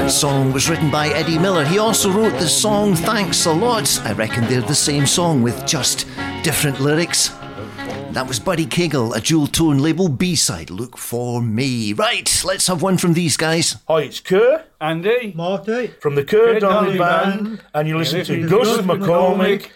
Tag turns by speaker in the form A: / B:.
A: That song was written by Eddie Miller. He also wrote the song Thanks a Lot. I reckon they're the same song with just different lyrics. That was Buddy Cagle, a dual tone label B-side. Look for me. Right, let's have one from these guys.
B: Hi, it's Kerr.
C: Andy.
D: Marty.
B: From the Kerr Donnelly Band. And you listen to Gus McCormick